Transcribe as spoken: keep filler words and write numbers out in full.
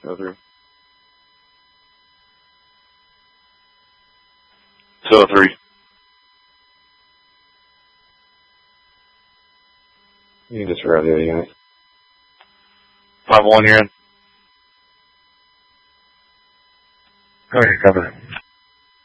oh three. two oh three. You can disregard the other unit. five one, you're in. Okay, cover.